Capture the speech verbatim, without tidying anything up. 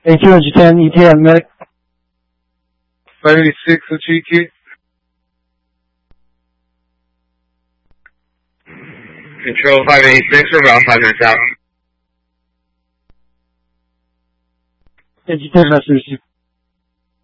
A Q G ten E T N medic. five eighty-six, what's your E Q? Control five eighty-six, we're about five minutes out. A G ten message.